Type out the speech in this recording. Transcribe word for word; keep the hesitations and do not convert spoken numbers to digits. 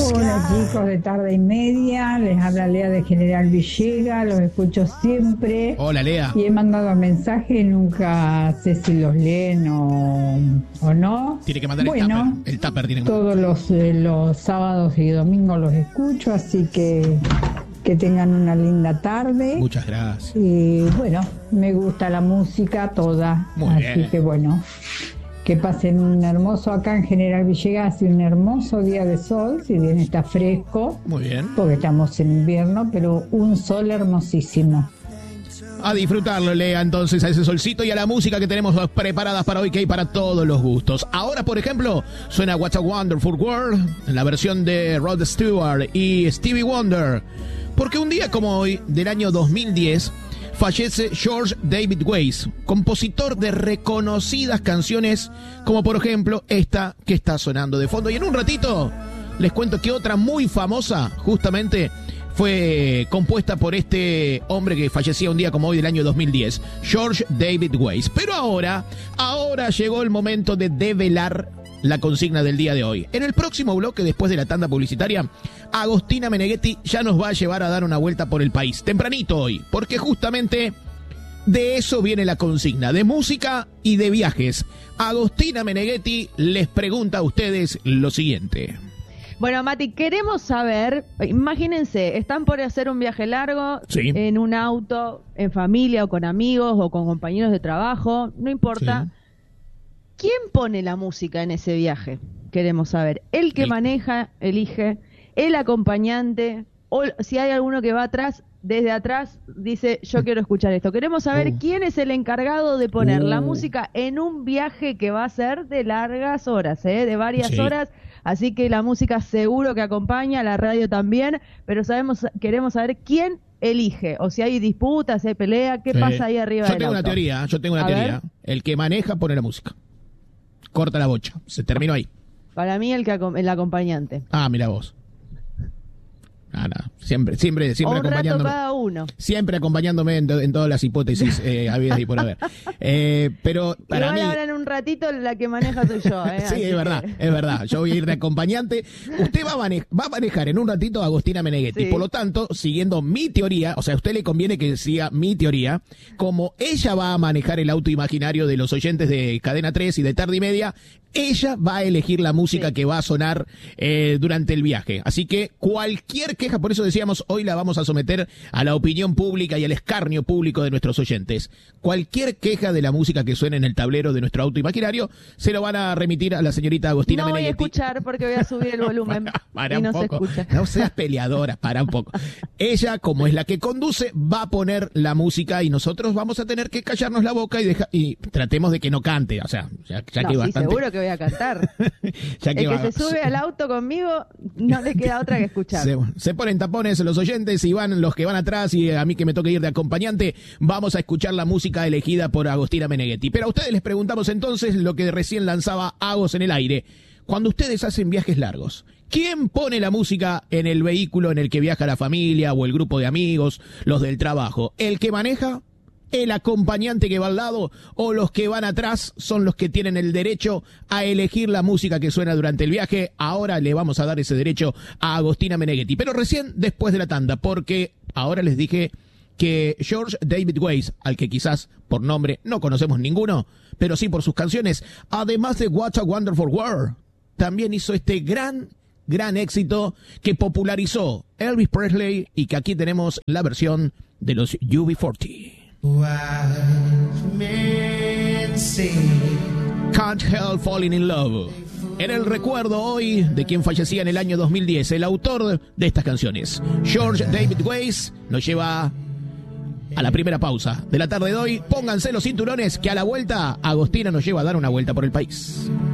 Hola chicos de tarde y media, les habla Lea de General Villegas, los escucho siempre. Hola Lea. Y he mandado mensajes, nunca sé si los leen o, o no. Tiene que mandar bueno, el tupper. El tupper tiene que todos los, eh, los sábados y domingos los escucho, así que que tengan una linda tarde. Muchas gracias. Y bueno, me gusta la música toda, Muy así bien. que bueno. Que pasen un hermoso, acá en General Villegas, y un hermoso día de sol, si bien está fresco. Muy bien. Porque estamos en invierno, pero un sol hermosísimo. A disfrutarlo, Lea, entonces, a ese solcito y a la música que tenemos preparadas para hoy, que hay para todos los gustos. Ahora, por ejemplo, suena What a Wonderful World, en la versión de Rod Stewart y Stevie Wonder. Porque un día como hoy, del año dos mil diez... fallece George David Weiss, compositor de reconocidas canciones, como por ejemplo esta que está sonando de fondo. Y en un ratito les cuento que otra muy famosa, justamente, fue compuesta por este hombre que fallecía un día como hoy del año dos mil diez, George David Weiss. Pero ahora, ahora llegó el momento de develar la consigna del día de hoy. En el próximo bloque, después de la tanda publicitaria, Agostina Meneghetti ya nos va a llevar a dar una vuelta por el país, tempranito hoy, porque justamente de eso viene la consigna, de música y de viajes. Agostina Meneghetti les pregunta a ustedes lo siguiente. Bueno, Mati, queremos saber, imagínense, están por hacer un viaje largo, sí, en un auto, en familia o con amigos o con compañeros de trabajo, no importa. Sí. ¿Quién pone la música en ese viaje? Queremos saber. ¿El que el... maneja, elige? ¿El acompañante? ¿O si hay alguno que va atrás, desde atrás, dice, yo quiero escuchar esto? Queremos saber uh. quién es el encargado de poner uh. la música en un viaje que va a ser de largas horas, ¿eh? De varias sí. horas. Así que la música seguro que acompaña, la radio también, pero sabemos, queremos saber quién elige, o si hay disputas, si hay pelea, ¿qué sí. pasa ahí arriba yo del tengo auto? Una teoría, yo tengo una a teoría. Ver. El que maneja pone la música. Corta la bocha. Se terminó ahí. Para mí el que el acompañante. Ah, mira vos. Ah, no. Siempre, siempre, siempre un acompañándome. Rato cada uno. Siempre acompañándome en, en todas las hipótesis eh, habidas y por haber. Eh, pero para Igual mí. ahora en un ratito la que maneja soy yo, ¿eh? Sí, es verdad, que... es verdad. Yo voy a ir de acompañante. Usted va a, manejar, va a manejar en un ratito a Agostina Meneghetti. Sí. Por lo tanto, siguiendo mi teoría, o sea, a usted le conviene que siga mi teoría, como ella va a manejar el auto imaginario de los oyentes de Cadena tres y de Tarde y Media, ella va a elegir la música sí. que va a sonar eh, durante el viaje. Así que cualquier queja, por eso decíamos, hoy la vamos a someter a la opinión pública y al escarnio público de nuestros oyentes. Cualquier queja de la música que suene en el tablero de nuestro auto imaginario, se lo van a remitir a la señorita Agostina no Meneghetti. No voy a escuchar porque voy a subir el volumen para, para y no un poco. se escucha. No seas peleadora, para un poco. Ella, como es la que conduce, va a poner la música y nosotros vamos a tener que callarnos la boca y, deja, y tratemos de que no cante. O sea, ya, ya no, que sí, bastante... seguro que voy a cantar. ya que el va... que se sube al auto conmigo no le queda otra que escuchar. Se, se ponen tapones los oyentes y van los que van atrás y a mí que me toque ir de acompañante, vamos a escuchar la música elegida por Agostina Meneghetti. Pero a ustedes les preguntamos entonces lo que recién lanzaba Agos en el aire. Cuando ustedes hacen viajes largos, ¿quién pone la música en el vehículo en el que viaja la familia o el grupo de amigos, los del trabajo? ¿El que maneja? ¿El acompañante que va al lado? ¿O los que van atrás son los que tienen el derecho a elegir la música que suena durante el viaje? Ahora le vamos a dar ese derecho a Agostina Meneghetti, pero recién después de la tanda, porque ahora les dije que George David Weiss, al que quizás por nombre no conocemos ninguno, pero sí por sus canciones, además de What a Wonderful World, también hizo este gran, gran éxito que popularizó Elvis Presley y que aquí tenemos la versión de los U B cuarenta. Can't Help Falling in Love. En el recuerdo hoy de quien fallecía en el año dos mil diez, el autor de estas canciones, George David Weiss, nos lleva a la primera pausa de la tarde de hoy. Pónganse los cinturones que a la vuelta Agostina nos lleva a dar una vuelta por el país.